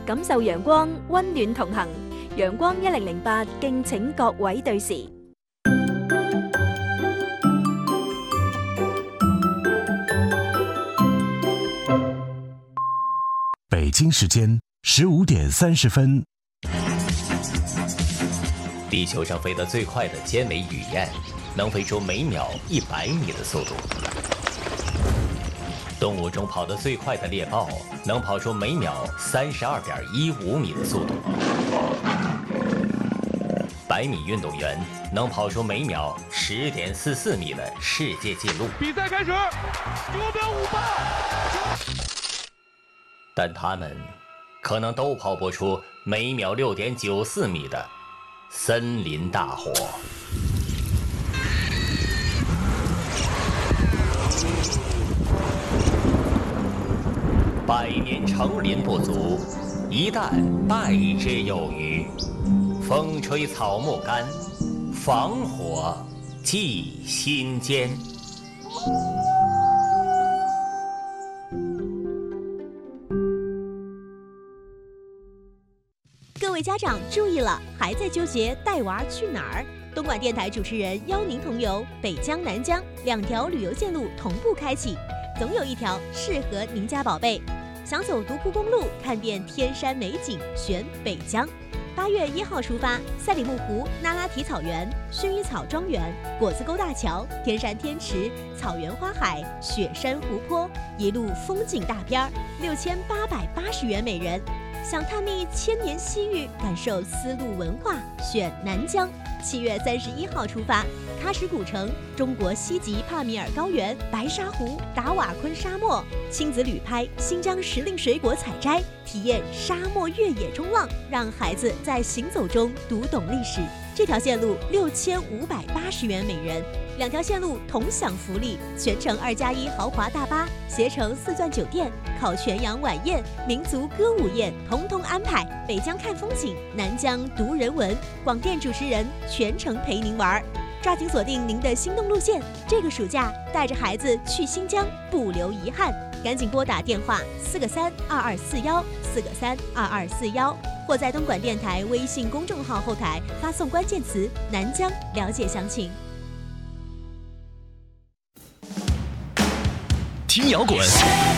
感受陽光，溫暖同行。陽光1008，敬請各位對時。 北京时间15点30分。 地球上飞得最快的尖尾雨燕，能飞出每秒100米的速度。动物中跑得最快的猎豹，能跑出每秒32.15米的速度。100米运动员能跑出每秒10.44米的世界纪录。 比赛开始，9秒58。 但他们可能都跑不出每秒6.94米的森林大火。100年成林不足，一旦败之有余。风吹草木干，防火记心间。 各位家长注意了，还在纠结带娃去哪儿？东莞电台主持人邀您同游北江、南江2条旅游线路同步开启，总有一条适合您家宝贝。想走独库公路，看遍天山美景，选北江。8月1号出发，赛里木湖、那拉提草原、薰衣草庄园、果子沟大桥、天山天池、草原花海、雪山湖泊，一路风景大片，6880元每人。想探秘千年西域，感受丝路文化，选南疆。7月31号出发，喀什古城、中国西极帕米尔高原、白沙湖、达瓦昆沙漠，亲子旅拍新疆时令水果采摘，体验沙漠越野冲浪，让孩子在行走中读懂历史。这条线路6580元每人。2条线路同享福利，全程2+1豪华大巴，携程4钻酒店，烤全羊晚宴、民族歌舞宴，统统安排。北疆看风景，南疆读人文，广电主持人全程陪您玩。抓紧锁定您的心动路线，这个暑假带着孩子去新疆，不留遗憾。赶紧拨打电话4个32241，4个32241，或在东莞电台微信公众号后台发送关键词“南疆”了解详情。 听摇滚